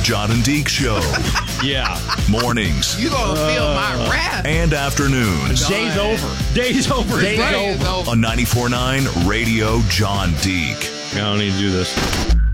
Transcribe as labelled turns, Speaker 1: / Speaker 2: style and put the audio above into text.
Speaker 1: John and Deke Show.
Speaker 2: Yeah.
Speaker 1: Mornings.
Speaker 3: You gonna feel my wrath.
Speaker 1: And afternoons.
Speaker 2: Day's over. Day's over.
Speaker 3: Day's over.
Speaker 1: On 94.9 Radio John Deke.
Speaker 2: I don't need to do this.